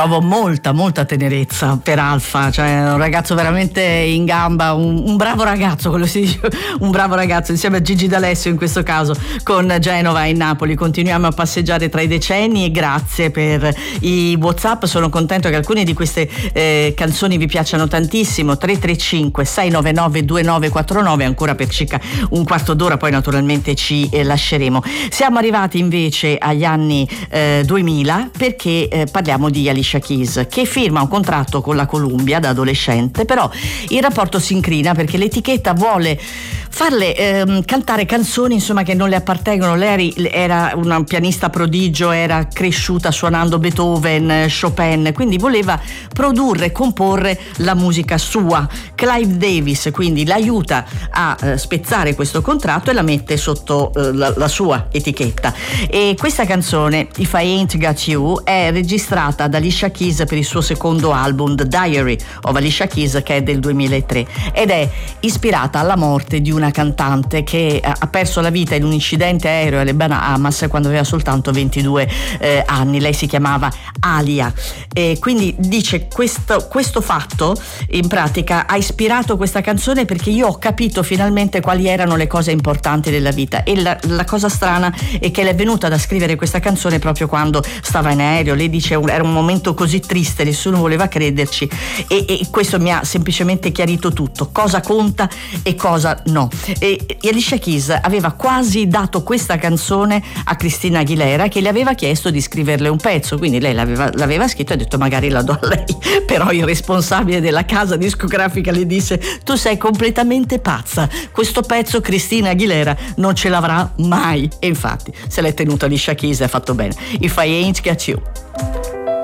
provo molta tenerezza per Alfa, cioè un ragazzo veramente in gamba, un bravo ragazzo, quello si dice, un bravo ragazzo, insieme a Gigi D'Alessio in questo caso, con Genova e Napoli. Continuiamo a passeggiare tra i decenni e grazie per i WhatsApp. Sono contento che alcune di queste canzoni vi piacciono tantissimo. 335 699 2949, ancora per circa un quarto d'ora, poi naturalmente ci lasceremo. Siamo arrivati invece agli anni 2000 perché parliamo di Alicia Keys, che firma un contratto con la Columbia da adolescente, però il rapporto si incrina perché l'etichetta vuole farle cantare canzoni insomma che non le appartengono. Lei era una pianista prodigio, era cresciuta suonando Beethoven, Chopin, quindi voleva produrre e comporre la musica sua. Clive Davis quindi l'aiuta a spezzare questo contratto e la mette sotto la sua etichetta, e questa canzone If I Ain't Got You è registrata da Alicia Keys per il suo secondo album The Diary of Alicia Keys, che è del 2003, ed è ispirata alla morte di una cantante che ha perso la vita in un incidente aereo alle Bahamas quando aveva soltanto 22 anni. Lei si chiamava Alia, e quindi dice questo fatto in pratica ha ispirato questa canzone perché io ho capito finalmente quali erano le cose importanti della vita, e la cosa strana è che lei è venuta da scrivere questa canzone proprio quando stava in aereo. Lei dice era un momento così triste, nessuno voleva crederci, e questo mi ha semplicemente chiarito tutto, cosa conta e cosa no. E Alicia Keys aveva quasi dato questa canzone a Christina Aguilera, che le aveva chiesto di scriverle un pezzo, quindi lei l'aveva scritto e ha detto magari la do a lei, però il responsabile della casa discografica le disse: tu sei completamente pazza, questo pezzo Christina Aguilera non ce l'avrà mai, e infatti se l'è tenuta Alicia Keys e ha fatto bene. If I Ain't Got You.